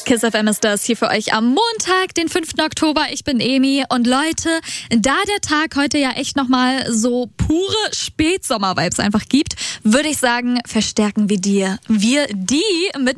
Kiss FM ist das hier für euch am Montag, den 5. Oktober. Ich bin Emi und Leute, da der Tag heute ja echt nochmal so pure Spätsommer-Vibes einfach gibt, würde ich sagen, verstärken wir die mit